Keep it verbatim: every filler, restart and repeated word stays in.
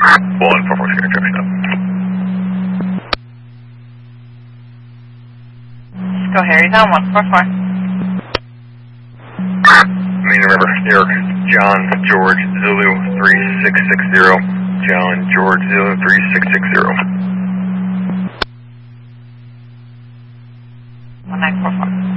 one four four six, traffic stop. Go Harry's on one four four. Main River, New York, John George Zulu three six six zero. John George Zulu three six six zero. one nine four four.